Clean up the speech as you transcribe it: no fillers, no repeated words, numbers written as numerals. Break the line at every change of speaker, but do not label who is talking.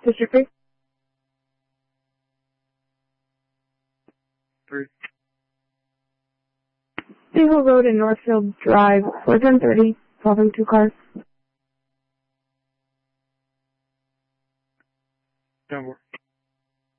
District 3?
3.
Single Road in Northfield Drive, 430, involving 2 cars.
10-4.